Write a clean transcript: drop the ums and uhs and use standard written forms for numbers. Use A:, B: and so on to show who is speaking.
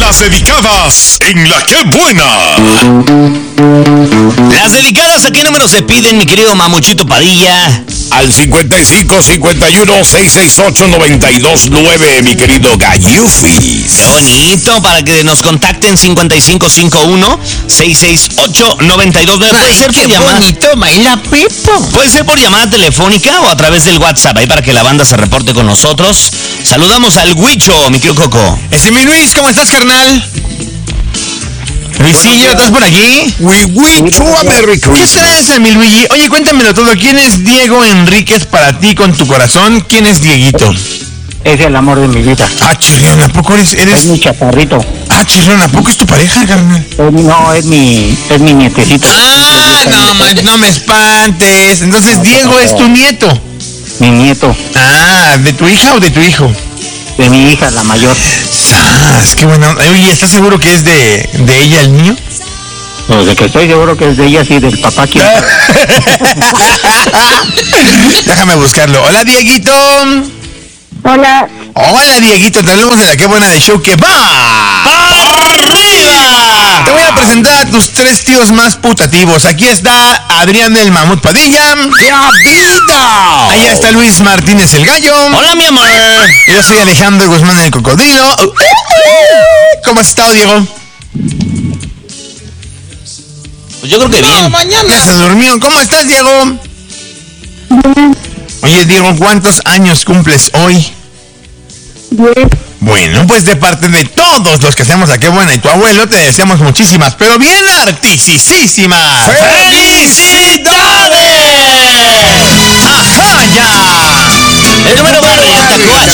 A: Las dedicadas en La Que Buena.
B: Las dedicadas, ¿a qué número se piden, mi querido Mamuchito Padilla?
A: Al 55 51 668 929, mi querido Gallufis.
B: Qué bonito, para que nos contacten 5551 668 929. Puede ser por llamada.
C: Bonito, baila Pepo.
B: Puede ser por llamada telefónica o a través del WhatsApp, ahí para que la banda se reporte con nosotros. Saludamos al Huicho, mi querido Coco.
C: Ese mi Luis, ¿cómo estás, carnal? Luisillo, ¿estás por aquí?
A: Huicho America.
C: ¿Qué traes, mi Luigi? Oye, cuéntamelo todo. ¿Quién es Diego Enríquez para ti con tu corazón? ¿Quién es Dieguito?
D: Es el amor de mi vida.
C: Ah, chirrión, ¿a poco
D: Es mi chaparrito.
C: Ah, chirrión, ¿a poco es tu pareja, carnal?
D: No, es mi nietecito.
C: Ah, no me espantes. Entonces, Diego es tu nieto.
D: Mi nieto,
C: Ah, ¿de tu hija o de tu hijo?
D: de mi hija, la mayor.
C: ¡Sas! ¡Qué bueno! Oye, ¿estás seguro que es de ella el niño?
D: Pues de que estoy seguro que es de ella, sí, del papá que...
C: Déjame buscarlo. Hola, Dieguito.
E: Hola.
C: Hola, Dieguito. Te hablamos de La Que Buena de Show que va.
B: ¡Arriba!
C: Te voy a presentar a tus tres tíos más putativos. Aquí está Adrián el Mamut Padilla. ¡Vida! Allá está Luis Martínez el Gallo.
B: Hola, mi amor.
C: Y yo soy Alejandro Guzmán el Cocodrilo. ¿Cómo has estado, Diego?
B: Pues yo creo que bien.
C: Ya se durmió. ¿Cómo estás, Diego? Oye, Diego, ¿cuántos años cumples hoy?
E: 10.
C: Bueno, pues de parte de todos los que hacemos La Que Buena y tu abuelo, te deseamos muchísimas, pero bien artisísimas.
B: ¡Felicidades!
C: ¡Ajá, ya!
B: El número barrio